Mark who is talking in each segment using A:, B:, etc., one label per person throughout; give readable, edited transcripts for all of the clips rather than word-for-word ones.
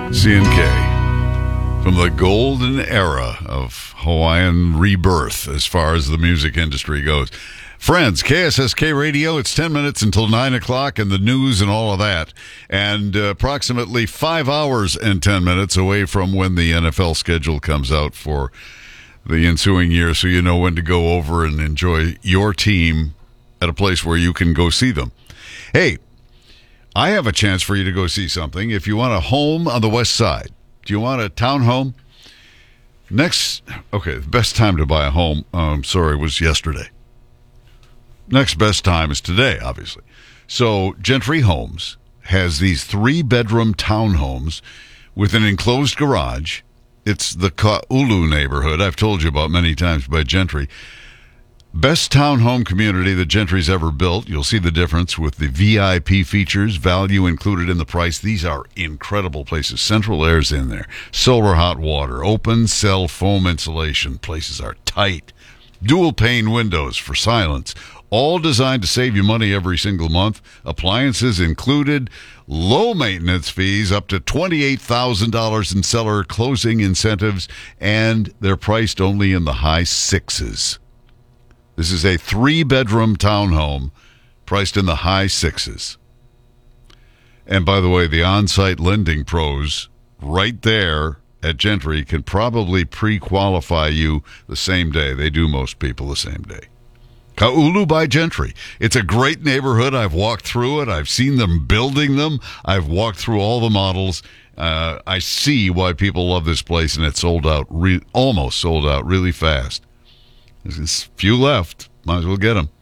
A: CNK, from the golden era of Hawaiian rebirth as far as the music industry goes. Friends, KSSK Radio, it's 10 minutes until 9 o'clock and the news and all of that. And approximately 5 hours and 10 minutes away from when the NFL schedule comes out for the ensuing year, so you know when to go over and enjoy your team at a place where you can go see them. Hey, I have a chance for you to go see something. If you want a home on the west side, do you want a townhome? The best time to buy a home, was yesterday. Next best time is today, obviously. So Gentry Homes has these 3-bedroom townhomes with an enclosed garage. It's the Ka'ulu neighborhood I've told you about many times by Gentry. Best townhome community that Gentry's ever built. You'll see the difference with the VIP features, value included in the price. These are incredible places. Central air's in there. Solar hot water. Open cell foam insulation. Places are tight. Dual pane windows for silence. All designed to save you money every single month. Appliances included. Low maintenance fees up to $28,000 in seller closing incentives. And they're priced only in the high sixes. This is a 3-bedroom townhome priced in the high sixes. And by the way, the on-site lending pros right there at Gentry can probably pre-qualify you the same day. They do most people the same day. Ka'ulu by Gentry. It's a great neighborhood. I've walked through it. I've seen them building them. I've walked through all the models. I see why people love this place, and it's sold out, almost sold out really fast. There's a few left. Might as well get them.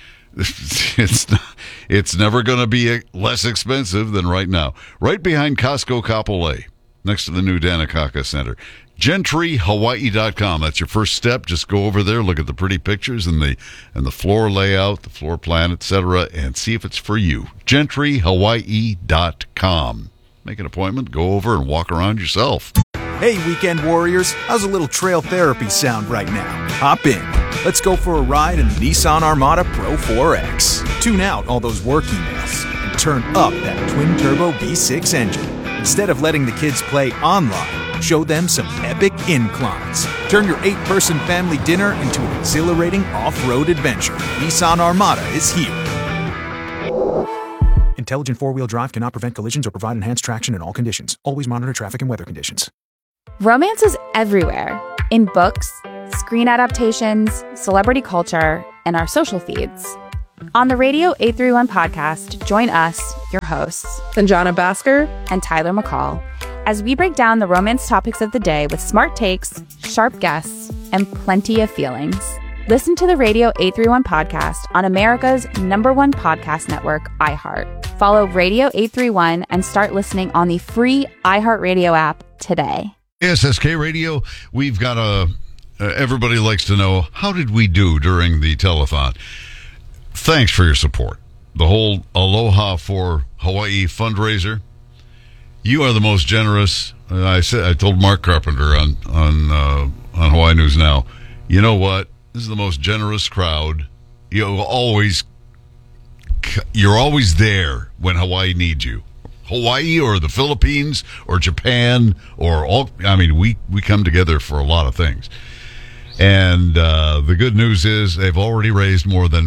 A: It's never going to be less expensive than right now. Right behind Costco Kapolei, next to the new Danakaka Center. GentryHawaii.com. That's your first step. Just go over there, look at the pretty pictures and the floor layout, the floor plan, etc., and see if it's for you. GentryHawaii.com. Make an appointment. Go over and walk around yourself.
B: Hey, weekend warriors, how's a little trail therapy sound right now? Hop in. Let's go for a ride in the Nissan Armada Pro 4X. Tune out all those work emails and turn up that twin-turbo V6 engine. Instead of letting the kids play online, show them some epic inclines. Turn your 8-person family dinner into an exhilarating off-road adventure. Nissan Armada is here. Intelligent four-wheel drive cannot prevent collisions or provide enhanced traction in all conditions. Always monitor traffic and weather conditions.
C: Romance is everywhere. In books, screen adaptations, celebrity culture, and our social feeds. On the Radio 831 podcast, join us, your hosts,
D: Sanjana Bhaskar
C: and Tyler McCall, as we break down the romance topics of the day with smart takes, sharp guests, and plenty of feelings. Listen to the Radio 831 podcast on America's #1 podcast network, iHeart. Follow Radio 831 and start listening on the free iHeartRadio app today.
A: SSK Radio, we've got everybody likes to know, how did we do during the telethon? Thanks for your support. The whole Aloha for Hawaii fundraiser. You are the most generous. I told Mark Carpenter on Hawaii News Now, you know what? This is the most generous crowd. You're always there when Hawaii needs you. Hawaii or the Philippines or Japan or we come together for a lot of things. And the good news is they've already raised more than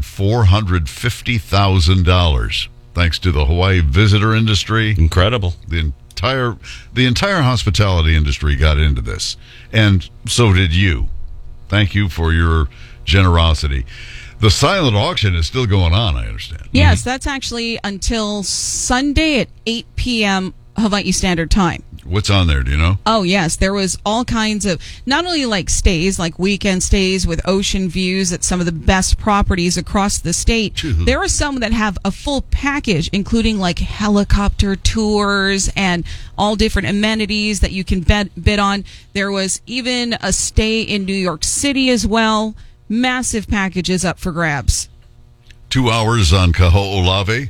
A: $450,000 thanks to the Hawaii visitor industry.
E: Incredible.
A: The entire hospitality industry got into this, and so did you. Thank you for your generosity. The silent auction is still going on, I understand.
D: Yes, that's actually until Sunday at 8 p.m. Hawaii Standard Time.
A: What's on there, do you know?
D: Oh, yes. There was all kinds of, not only like stays, like weekend stays with ocean views at some of the best properties across the state.
A: Choo-hoo.
D: There are some that have a full package, including like helicopter tours and all different amenities that you can bid on. There was even a stay in New York City as well. Massive packages up for grabs.
A: 2 hours on Kaho'olawe.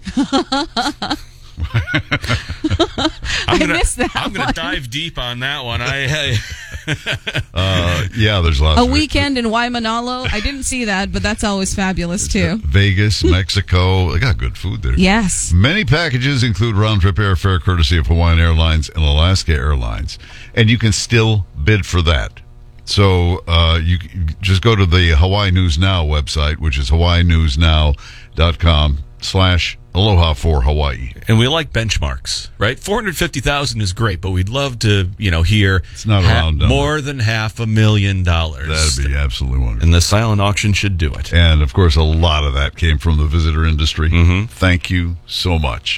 D: I missed that.
E: I'm going to dive deep on that one.
A: Yeah, there's lots
D: A
A: of
D: weekend in Waimanalo. I didn't see that, but that's always fabulous, too.
A: Vegas, Mexico. They got good food there.
D: Yes.
A: Many packages include round-trip airfare courtesy of Hawaiian Airlines and Alaska Airlines, and you can still bid for that. So you just go to the Hawaii News Now website, which is hawaiinewsnow.com/Aloha for Hawaii.
E: And we like benchmarks, right? 450,000 is great, but we'd love to, hear
A: It's not a round number.
E: more than $500,000.
A: That'd be absolutely wonderful.
E: And the silent auction should do it.
A: And, of course, a lot of that came from the visitor industry. Mm-hmm. Thank you so much.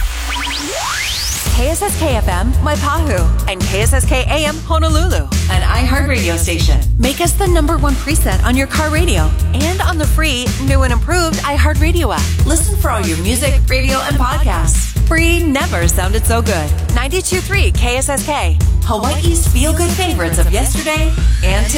F: KSSK-FM Waipahu and KSSK-AM Honolulu, an iHeartRadio station. Make us the #1 preset on your car radio and on the free, new and improved iHeartRadio app. Listen for all your music, radio, and podcasts. Free never sounded so good. 92.3 KSSK, Hawaii's feel-good favorites of yesterday and today.